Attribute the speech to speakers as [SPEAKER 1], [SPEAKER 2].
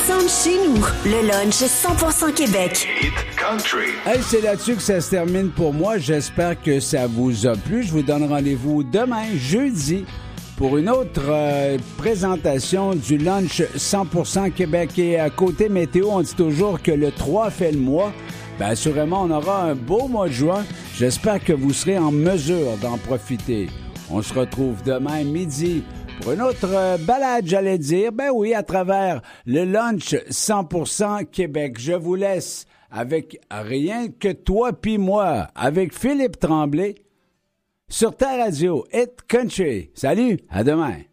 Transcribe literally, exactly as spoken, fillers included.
[SPEAKER 1] ressemble chez nous. Le lunch cent pour cent Québec.
[SPEAKER 2] Hit Country.
[SPEAKER 3] Hey, c'est là-dessus que ça se termine pour moi. J'espère que ça vous a plu. Je vous donne rendez-vous demain, jeudi, pour une autre euh, présentation du lunch cent pour cent Québec. Et à côté météo, on dit toujours que le trois fait le mois. Bien, assurément, on aura un beau mois de juin. J'espère que vous serez en mesure d'en profiter. On se retrouve demain midi pour une autre euh, balade, j'allais dire. Ben oui, à travers le lunch cent pour cent Québec. Je vous laisse avec Rien que toi puis moi, avec Philippe Tremblay, sur ta radio Hit Country. Salut, à demain.